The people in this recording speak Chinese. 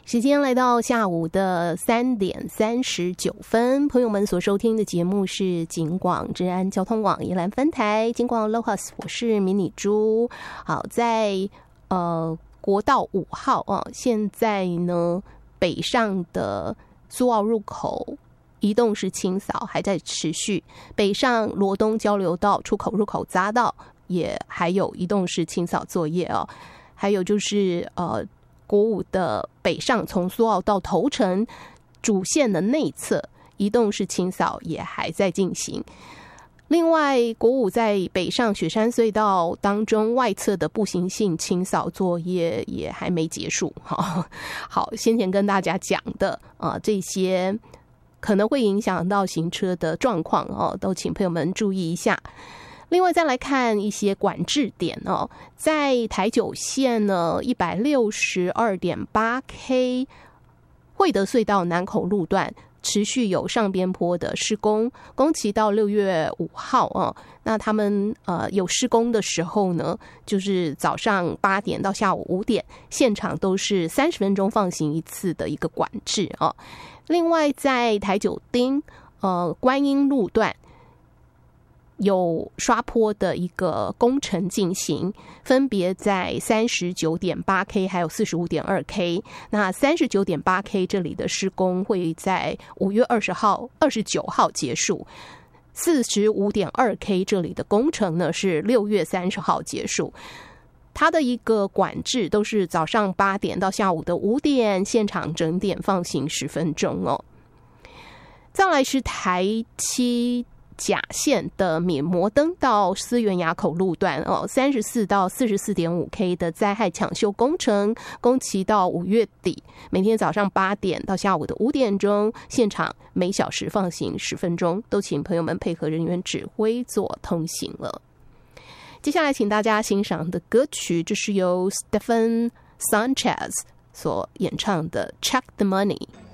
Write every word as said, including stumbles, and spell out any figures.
时间来到下午的三点三十九分，朋友们所收听的节目是警广治安交通网宜兰分台警广 Lohas， 我是迷你猪。好，在呃国道五号啊，现在呢北上的苏澳入口移动式清扫还在持续，北上罗东交流道出口入口匝道也还有移动式清扫作业哦。还有就是呃。国五的北上从苏澳到头城主线的内侧移动式清扫也还在进行。另外国五在北上雪山隧道当中外侧的步行性清扫作业也还没结束。好，先前跟大家讲的呃这些可能会影响到行车的状况哦，都请朋友们注意一下。另外再来看一些管制点哦，在台九线呢 一百六十二点八 K 惠德隧道南口路段持续有上边坡的施工，工期到六月五号哦。那他们呃有施工的时候呢，就是早上八点到下午五点，现场都是三十分钟放行一次的一个管制哦。另外在台九丁呃观音路段有刷坡的一个工程进行，分别在 三十九点八 K 还有 四十五点二 K。 那 三十九点八 K 这里的施工会在五月二十号二十九号结束， 四十五点二 K 这里的工程呢是六月三十号结束。它的一个管制都是早上八点到下午的五点，现场整点放行十分钟哦。再来是台七甲线的免摩登到思源垭口路段哦，三十四到四十四点五 K 的灾害抢修工程，工期到五月底，每天早上八点到下午的五点钟，现场每小时放行十分钟，都请朋友们配合人员指挥做通行了。接下来请大家欣赏的歌曲，这是由 Stephen Sanchez 所演唱的 Check the Money。